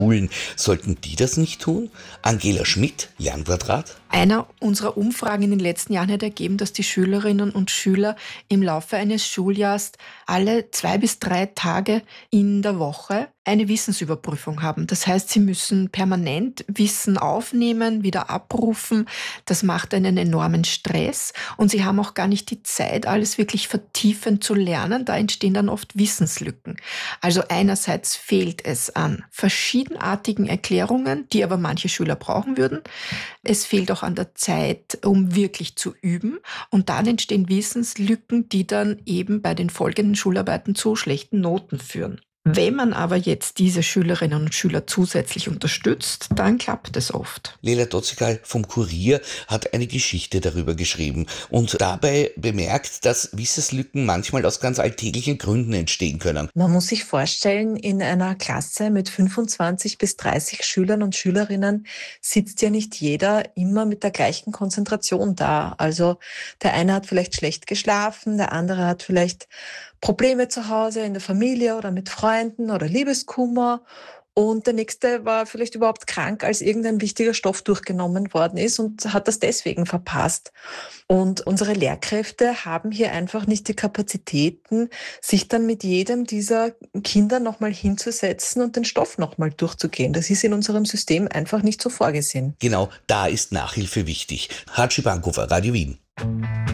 Schulen. Sollten die das nicht tun? Angela Schmidt, Lernquadrat. Einer unserer Umfragen in den letzten Jahren hat ergeben, dass die Schülerinnen und Schüler im Laufe eines Schuljahres alle 2 bis 3 Tage in der Woche eine Wissensüberprüfung haben. Das heißt, sie müssen permanent Wissen aufnehmen, wieder abrufen. Das macht einen enormen Stress und sie haben auch gar nicht die Zeit, alles wirklich vertiefend zu lernen. Da entstehen dann oft Wissenslücken. Also einerseits fehlt es an verschiedenartigen Erklärungen, die aber manche Schüler brauchen würden. Es fehlt auch an der Zeit, um wirklich zu üben. Und dann entstehen Wissenslücken, die dann eben bei den folgenden Schularbeiten zu schlechten Noten führen. Wenn man aber jetzt diese Schülerinnen und Schüler zusätzlich unterstützt, dann klappt es oft. Lela Dotzikal vom Kurier hat eine Geschichte darüber geschrieben und dabei bemerkt, dass Wissenslücken manchmal aus ganz alltäglichen Gründen entstehen können. Man muss sich vorstellen, in einer Klasse mit 25 bis 30 Schülern und Schülerinnen sitzt ja nicht jeder immer mit der gleichen Konzentration da. Also der eine hat vielleicht schlecht geschlafen, der andere hat vielleicht Probleme zu Hause, in der Familie oder mit Freunden oder Liebeskummer. Und der nächste war vielleicht überhaupt krank, als irgendein wichtiger Stoff durchgenommen worden ist und hat das deswegen verpasst. Und unsere Lehrkräfte haben hier einfach nicht die Kapazitäten, sich dann mit jedem dieser Kinder nochmal hinzusetzen und den Stoff nochmal durchzugehen. Das ist in unserem System einfach nicht so vorgesehen. Genau, da ist Nachhilfe wichtig. Hatschi Bankhofer, Radio Wien.